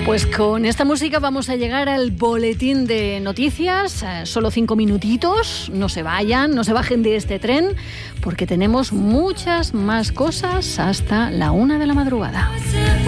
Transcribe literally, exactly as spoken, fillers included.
Pues con esta música vamos a llegar al boletín de noticias. Eh, solo cinco minutitos. No se vayan, no se bajen de este tren, porque tenemos muchas más cosas hasta la una de la madrugada.